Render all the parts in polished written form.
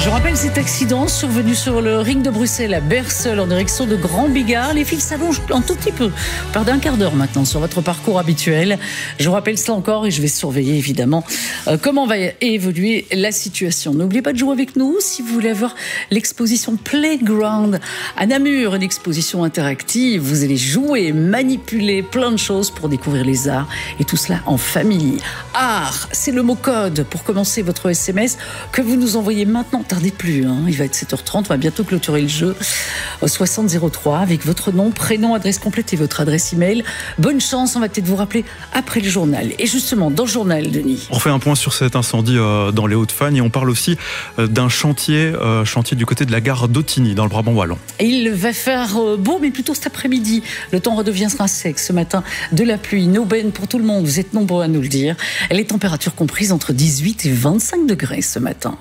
Je rappelle cet accident survenu sur le ring de Bruxelles à Bercel en direction de Grand Bigard. Les fils s'allongent un tout petit peu, près d'un quart d'heure maintenant sur votre parcours habituel. Je vous rappelle cela encore et je vais surveiller évidemment comment va évoluer la situation. N'oubliez pas de jouer avec nous si vous voulez avoir l'exposition Playground à Namur, une exposition interactive. Vous allez jouer, manipuler plein de choses pour découvrir les arts et tout cela en famille. Art, c'est le mot code pour commencer votre SMS que vous nous envoyez maintenant. Tardez plus, il va être 7h30, on va bientôt clôturer le jeu au 6003 avec votre nom, prénom, adresse complète et votre adresse email. Bonne chance, on va peut-être vous rappeler après le journal. Et justement, dans le journal, Denis. On fait un point sur cet incendie dans les Hauts-de-Fagne et on parle aussi d'un chantier du côté de la gare d'Ottigny, dans le Brabant wallon. Il va faire beau, mais plutôt cet après-midi. Le temps redeviendra sec ce matin. De la pluie, une aubaine pour tout le monde. Vous êtes nombreux à nous le dire. Les températures comprises entre 18 et 25 degrés ce matin.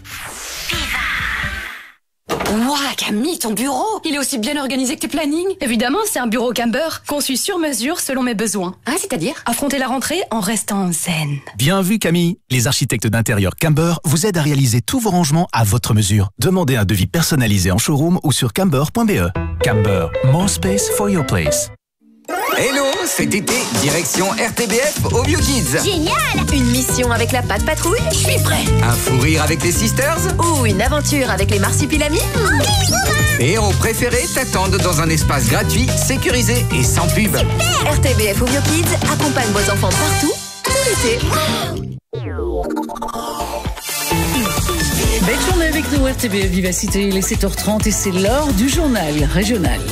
Ouah, Camille, ton bureau, il est aussi bien organisé que tes plannings. Évidemment, c'est un bureau Camber, conçu sur mesure selon mes besoins. Ah, c'est-à-dire affronter la rentrée en restant zen. Bien vu, Camille. Les architectes d'intérieur Camber vous aident à réaliser tous vos rangements à votre mesure. Demandez un devis personnalisé en showroom ou sur camber.be. Camber, more space for your place. Hello, cet été, direction RTBF au Bio Kids. Génial! Une mission avec la Patte Patrouille? Je suis prêt. Un fou rire avec les Sisters? Ou une aventure avec les Marsupilamis? Les héros préférés t'attendent dans un espace gratuit, sécurisé et sans pub. Super! RTBF au Bio Kids accompagne vos enfants partout, tout l'été. Belle journée avec nous, RTBF Vivacité, il est 7h30 et c'est l'heure du journal régional.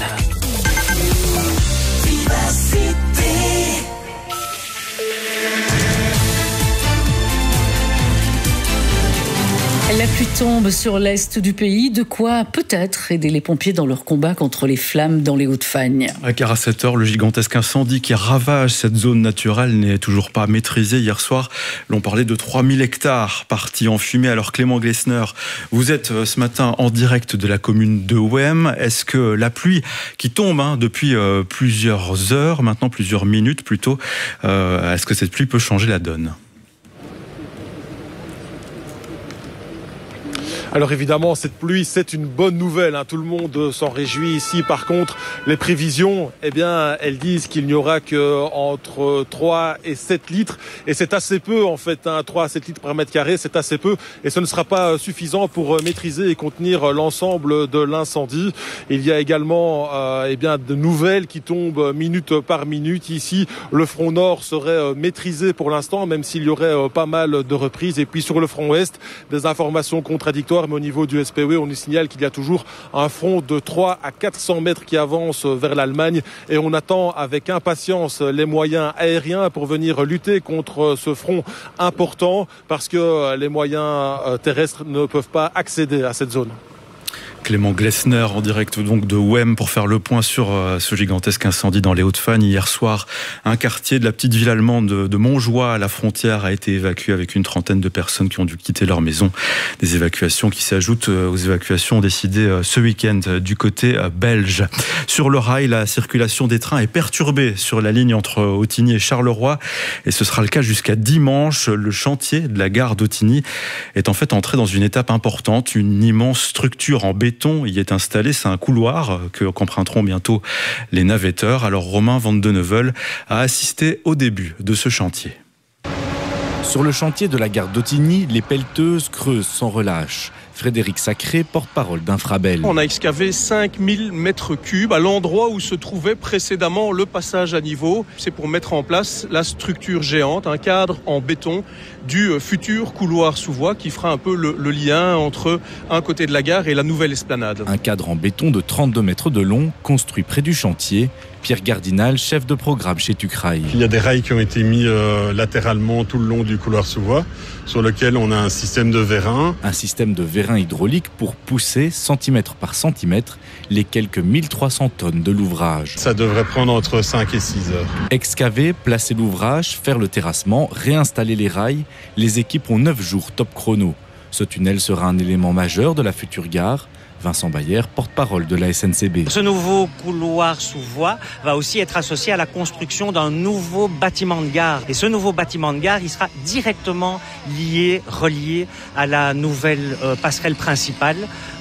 La pluie tombe sur l'est du pays, de quoi peut-être aider les pompiers dans leur combat contre les flammes dans les Hauts-de-Fagne. Car à cette heure, le gigantesque incendie qui ravage cette zone naturelle n'est toujours pas maîtrisé. Hier soir, l'on parlait de 3000 hectares partis en fumée. Alors Clément Glessner, vous êtes ce matin en direct de la commune de Wem. Est-ce que la pluie qui tombe depuis plusieurs heures, maintenant plusieurs minutes plutôt, est-ce que cette pluie peut changer la donne ? Alors évidemment, cette pluie, c'est une bonne nouvelle. Tout le monde s'en réjouit ici. Par contre, les prévisions, elles disent qu'il n'y aura que entre 3 et 7 litres. Et c'est assez peu, en fait. 3 à 7 litres par mètre carré, c'est assez peu. Et ce ne sera pas suffisant pour maîtriser et contenir l'ensemble de l'incendie. Il y a également de nouvelles qui tombent minute par minute. Ici, le front nord serait maîtrisé pour l'instant, même s'il y aurait pas mal de reprises. Et puis sur le front ouest, des informations contradictoires. Mais au niveau du SPE, on nous signale qu'il y a toujours un front de 3 à 400 mètres qui avance vers l'Allemagne et on attend avec impatience les moyens aériens pour venir lutter contre ce front important parce que les moyens terrestres ne peuvent pas accéder à cette zone. Clément Glessner en direct donc de Wem pour faire le point sur ce gigantesque incendie dans les Hauts-de-Fagne. Hier soir, un quartier de la petite ville allemande de Montjoie à la frontière a été évacué avec une trentaine de personnes qui ont dû quitter leur maison. Des évacuations qui s'ajoutent aux évacuations décidées ce week-end du côté belge. Sur le rail, la circulation des trains est perturbée sur la ligne entre Ottigny et Charleroi et ce sera le cas jusqu'à dimanche. Le chantier de la gare d'Ottigny est en fait entré dans une étape importante. Une immense structure en béton y est installé, c'est un couloir qu'emprunteront bientôt les navetteurs. Alors Romain Van de Neuvel a assisté au début de ce chantier. Sur le chantier de la gare d'Ottigny, les pelleteuses creusent sans relâche. Frédéric Sacré, porte-parole d'Infrabel. On a excavé 5000 mètres cubes à l'endroit où se trouvait précédemment le passage à niveau. C'est pour mettre en place la structure géante, un cadre en béton du futur couloir sous voie qui fera un peu le lien entre un côté de la gare et la nouvelle esplanade. Un cadre en béton de 32 mètres de long, construit près du chantier. Pierre Gardinal, chef de programme chez Tucrail. Il y a des rails qui ont été mis latéralement tout le long du couloir sous voie, sur lequel on a un système de vérin. Un système de vérin hydraulique pour pousser, centimètre par centimètre, les quelques 1300 tonnes de l'ouvrage. Ça devrait prendre entre 5 et 6 heures. Excaver, placer l'ouvrage, faire le terrassement, réinstaller les rails, les équipes ont 9 jours top chrono. Ce tunnel sera un élément majeur de la future gare. Vincent Bayer, porte-parole de la SNCB. Ce nouveau couloir sous voie va aussi être associé à la construction d'un nouveau bâtiment de gare. Et ce nouveau bâtiment de gare, il sera directement relié à la nouvelle passerelle principale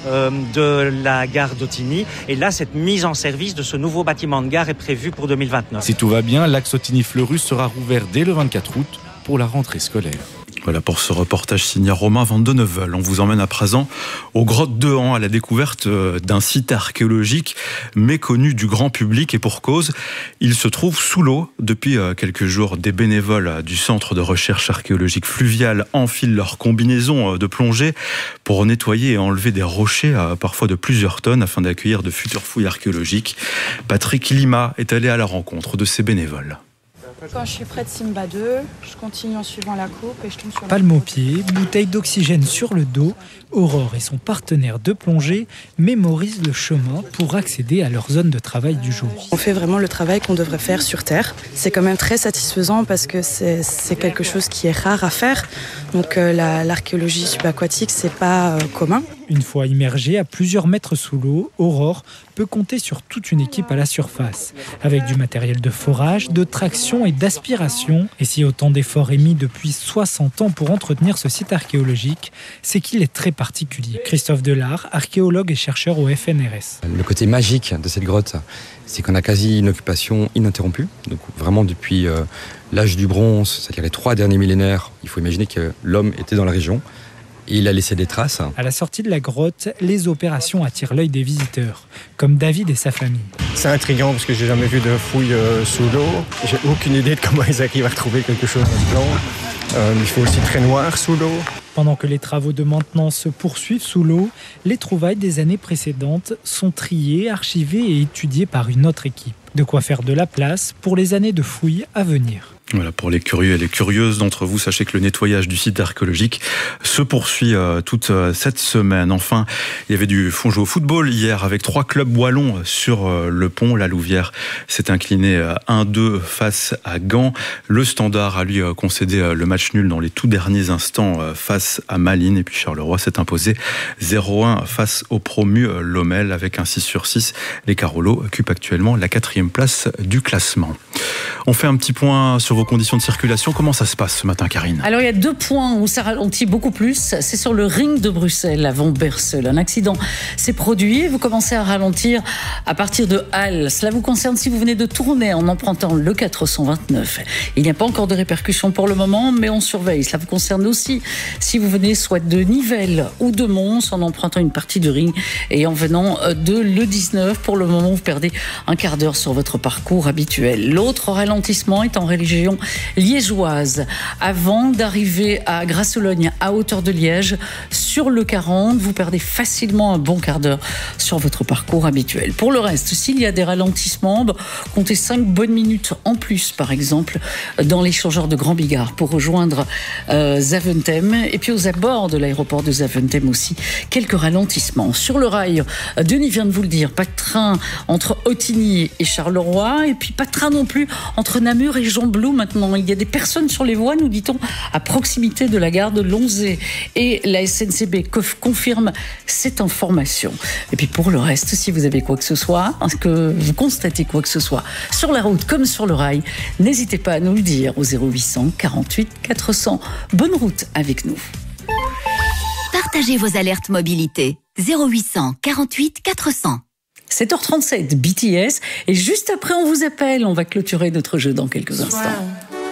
de la gare d'Ottignies. Et là, cette mise en service de ce nouveau bâtiment de gare est prévue pour 2029. Si tout va bien, l'axe Ottignies-Fleurus sera rouvert dès le 24 août pour la rentrée scolaire. Voilà pour ce reportage signé Romain Van de Neuvel. On vous emmène à présent aux grottes de Han, à la découverte d'un site archéologique méconnu du grand public, et pour cause, il se trouve sous l'eau. Depuis quelques jours, des bénévoles du Centre de recherche archéologique fluviale enfilent leur combinaison de plongée pour nettoyer et enlever des rochers, parfois de plusieurs tonnes, afin d'accueillir de futures fouilles archéologiques. Patrick Lima est allé à la rencontre de ces bénévoles. Quand je suis près de Simba 2, je continue en suivant la coupe et je tombe sur Palme aux pieds, bouteille d'oxygène sur le dos, Aurore et son partenaire de plongée mémorisent le chemin pour accéder à leur zone de travail du jour. On fait vraiment le travail qu'on devrait faire sur Terre. C'est quand même très satisfaisant parce que c'est quelque chose qui est rare à faire. Donc l'archéologie subaquatique, c'est pas commun. Une fois immergée à plusieurs mètres sous l'eau, Aurore peut compter sur toute une équipe à la surface, avec du matériel de forage, de traction et d'aspiration. Et si autant d'efforts est mis depuis 60 ans pour entretenir ce site archéologique, c'est qu'il est très particulier. Christophe Delard, archéologue et chercheur au FNRS. Le côté magique de cette grotte, c'est qu'on a quasi une occupation ininterrompue. Donc vraiment depuis l'âge du bronze, c'est-à-dire les 3 derniers millénaires, il faut imaginer que l'homme était dans la région. Et il a laissé des traces. À la sortie de la grotte, les opérations attirent l'œil des visiteurs, comme David et sa famille. C'est intriguant parce que j'ai jamais vu de fouilles sous l'eau. J'ai aucune idée de comment ils arrivent à retrouver quelque chose de blanc. Il faut aussi très noir sous l'eau. Pendant que les travaux de maintenance se poursuivent sous l'eau, les trouvailles des années précédentes sont triées, archivées et étudiées par une autre équipe. De quoi faire de la place pour les années de fouilles à venir. Voilà, pour les curieux et les curieuses d'entre vous, sachez que le nettoyage du site archéologique se poursuit toute cette semaine. Enfin, il y avait du jeu au football hier avec 3 clubs wallons sur le pont. La Louvière s'est incliné 1-2 face à Gand. Le Standard a lui concédé le match nul dans les tout derniers instants face à Malines. Et puis Charleroi s'est imposé 0-1 face au promu Lommel avec un 6/6. Les Carolos occupent actuellement la 4e place du classement. On fait un petit point sur vos conditions de circulation. Comment ça se passe ce matin, Karine ? Alors, il y a 2 points où ça ralentit beaucoup plus. C'est sur le ring de Bruxelles, avant Berseul. Un accident s'est produit. Vous commencez à ralentir à partir de Halle. Cela vous concerne si vous venez de tourner en empruntant le 429. Il n'y a pas encore de répercussions pour le moment, mais on surveille. Cela vous concerne aussi si vous venez soit de Nivelles ou de Mons en empruntant une partie du ring et en venant de l'E19. Pour le moment, vous perdez un quart d'heure sur votre parcours habituel. L'autre ralentissement est en région liégeoise. Avant d'arriver à Grasselogne, à hauteur de Liège, sur le 40, vous perdez facilement un bon quart d'heure sur votre parcours habituel. Pour le reste, s'il y a des ralentissements, comptez 5 bonnes minutes en plus, par exemple, dans l'échangeur de Grand Bigard pour rejoindre Zaventem. Et puis aux abords de l'aéroport de Zaventem aussi, quelques ralentissements. Sur le rail, Denis vient de vous le dire, pas de train entre Ottignies et Charleroi, et puis pas de train non plus entre Namur et Gembloux maintenant. Il y a des personnes sur les voies, nous dit-on, à proximité de la gare de Lonzé. Et la SNCB confirme cette information. Et puis pour le reste, si vous avez quoi que ce soit, que vous constatez quoi que ce soit, sur la route comme sur le rail, n'hésitez pas à nous le dire au 0800 48 400. Bonne route avec nous. Partagez vos alertes mobilité. 0800 48 400. 7h37, BTS. Et juste après, on vous appelle. On va clôturer notre jeu dans quelques instants.